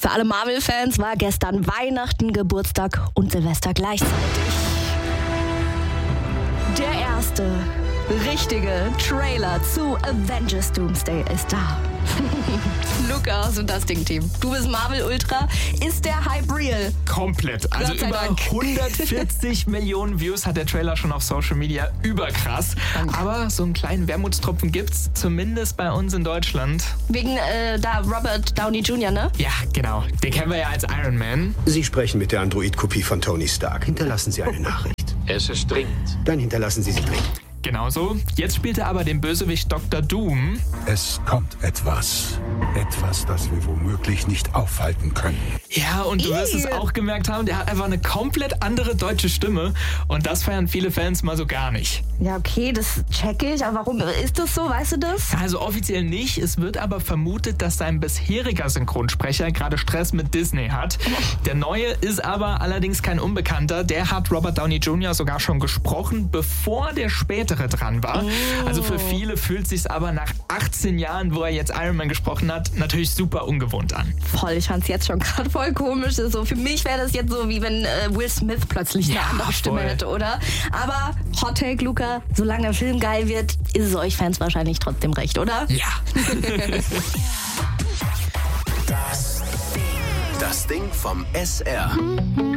Für alle Marvel-Fans war gestern Weihnachten, Geburtstag und Silvester gleichzeitig. Der erste richtige Trailer zu Avengers Doomsday ist da. Lukas und das Ding-Team. Du bist Marvel-Ultra. Ist der Hype real? Komplett. Also Gott sei über Dank. 140 Millionen Views hat der Trailer schon auf Social Media. Überkrass. Aber so einen kleinen Wermutstropfen gibt's, zumindest bei uns in Deutschland. Wegen da Robert Downey Jr., ne? Ja, genau. Den kennen wir ja als Iron Man. Sie sprechen mit der Android-Kopie von Tony Stark. Hinterlassen Sie eine Nachricht. Es ist dringend. Dann hinterlassen Sie sie dringend. Genauso. Jetzt spielt er aber den Bösewicht Dr. Doom. Es kommt etwas. Etwas, das wir womöglich nicht aufhalten können. Ja, und du wirst es auch gemerkt haben, der hat einfach eine komplett andere deutsche Stimme. Und das feiern viele Fans mal so gar nicht. Ja, okay, das check ich. Aber warum ist das so? Weißt du das? Also offiziell nicht. Es wird aber vermutet, dass sein bisheriger Synchronsprecher gerade Stress mit Disney hat. Der neue ist aber allerdings kein Unbekannter. Der hat Robert Downey Jr. sogar schon gesprochen, bevor der spätere dran war. Also für viele fühlt sich's aber nach 18 Jahren, wo er jetzt Iron Man gesprochen hat, natürlich super ungewohnt an. Voll, ich fand's jetzt schon gerade voll komisch. So, für mich wäre das jetzt so, wie wenn Will Smith plötzlich eine andere Stimme hätte, oder? Aber Hot Take, Luca, solange der Film geil wird, ist es euch Fans wahrscheinlich trotzdem recht, oder? Ja. Das Ding vom SR.